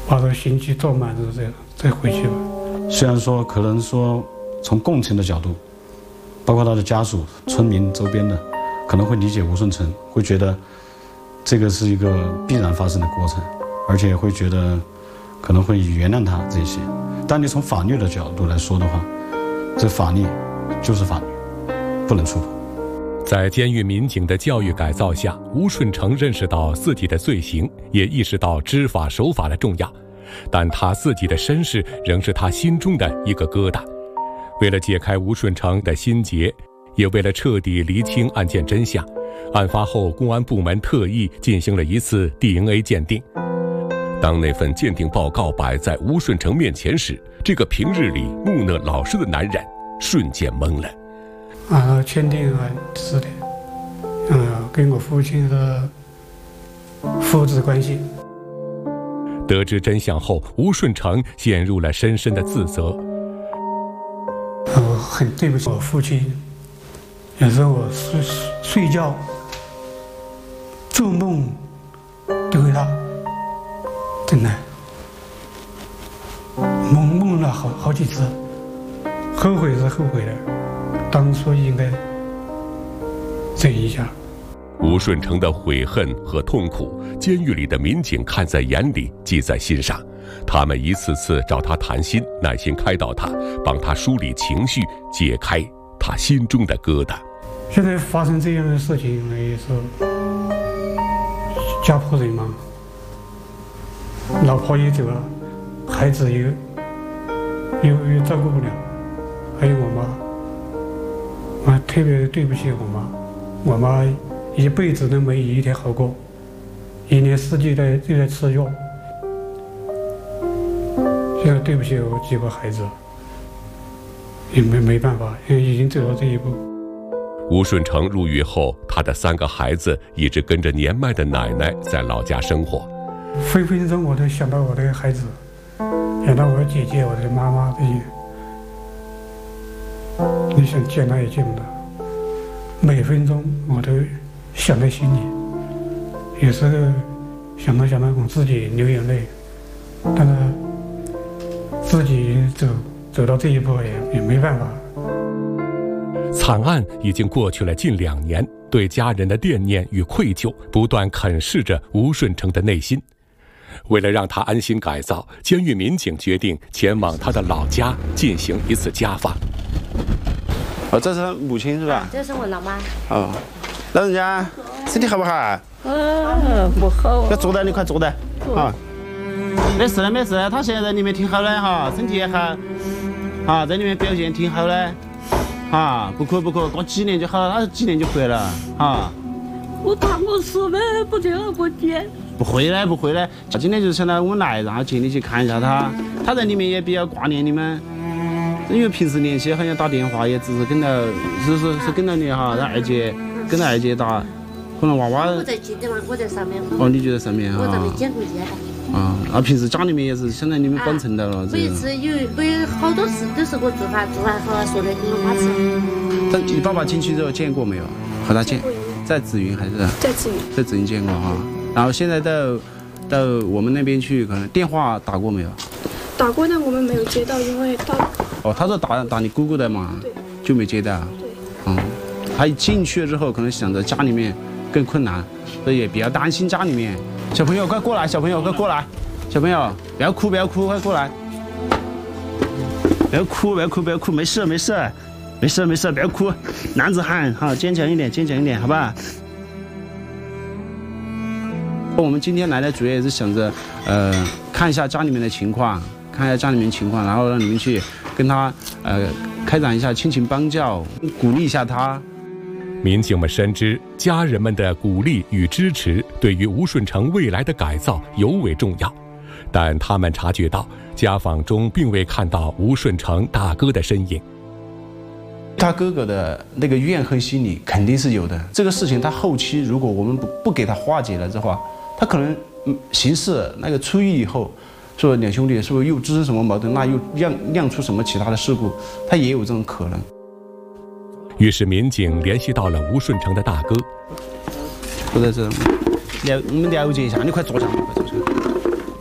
把这个刑期做满之后再回去吧。 虽然说可能说从共情的角度，包括他的家属、村民周边的，可能会理解吴顺成，会觉得这个是一个必然发生的过程，而且会觉得可能会原谅他这些。但你从法律的角度来说的话，这法律就是法律，不能触碰。 在监狱民警的教育改造下，吴顺成认识到自己的罪行，也意识到知法守法的重要，但他自己的身世仍是他心中的一个疙瘩。为了解开吴顺成的心结，也为了彻底厘清案件真相，案发后公安部门特意进行了一次 DNA 鉴定。当那份鉴定报告摆在吴顺成面前时，这个平日里木讷老实的男人瞬间懵了。 鉴定是的，跟我父亲的父子关系。 得知真相后，吴顺成陷入了深深的自责。 我很对不起我父亲，有时候我睡觉做梦都会他，真的梦了好几次，后悔是后悔的，当初应该忍一下。 吴顺成的悔恨和痛苦，监狱里的民警看在眼里，记在心上。他们一次次找他谈心，耐心开导他，帮他梳理情绪，解开他心中的疙瘩。 现在发生这样的事情，也是家破人亡，老婆也走了，孩子又照顾不了，还有我妈，我特别对不起我妈一辈子都没一天好过，一年四季都在吃药。现在对不起我几个孩子，也没办法，因为已经走到这一步。 吴顺成入狱后，他的3个孩子一直跟着年迈的奶奶在老家生活。 分分钟我都想到我的孩子，想到我的姐姐、我的妈妈这些，你想见他也见不到，每分钟我都想在心里，有时候想到我自己流眼泪，但是自己走到这一步也没办法。 惨案已经过去了近2年，对家人的惦念与愧疚不断啃噬着吴顺成的内心。为了让他安心改造，监狱民警决定前往他的老家进行一次家访。 这是母亲是吧？ 这是我老妈。 老人家身体好不好？ 不好。 快坐的，你快坐的啊！没事，他现在在里面挺好的哈，身体也好，在里面表现挺好的，不哭，过几年就好了，他几年就回了我怕我死了，不得了我爹。 不会的，今天就是想到我们来，然后接你去看一下他在里面也比较挂念你们，因为平时联系好像打电话也只是跟到，是跟到你让二姐跟到二姐打，可能娃娃。我在记得嘛，我在上面。你就在上面我在没见过见。平时家里面也是想在你们帮衬到了。每次有好多事都是我做饭好说的给我妈吃。但你爸爸进去之后见过没有？和他见，在紫云还是？在紫云见过然后现在到我们那边去，可能电话打过没有？ 打过，但我们没有接到，因为他。 他说打你姑姑的嘛， 对， 就没接到。 对。 他一进去了之后，可能想着家里面更困难，所以也比较担心家里面。小朋友快过来，小朋友不要哭，快过来。不要哭，没事，不要哭，男子汉坚强一点，好吧？我们今天来的主要也是想着，看一下家里面的情况，然后让你们去跟他开展一下亲情帮教，鼓励一下他。 民警们深知家人们的鼓励与支持对于吴顺成未来的改造尤为重要，但他们察觉到家访中并未看到吴顺成大哥的身影。 他哥哥的那个怨恨心理肯定是有的，这个事情他后期如果我们不给他化解了的话，他可能刑事那个出狱以后，说两兄弟是不是又滋生什么矛盾，那又酿出什么其他的事故，他也有这种可能。 于是民警联系到了吴顺成的大哥。 都在这，我们了解一下，你快坐下，